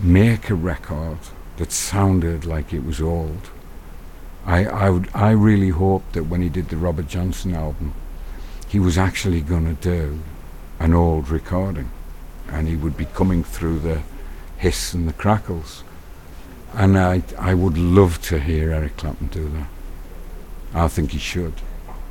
make a record that sounded like it was old. I really hoped that when he did the Robert Johnson album, he was actually going to do an old recording, and he would be coming through the hiss and the crackles. And I would love to hear Eric Clapton do that. I think he should.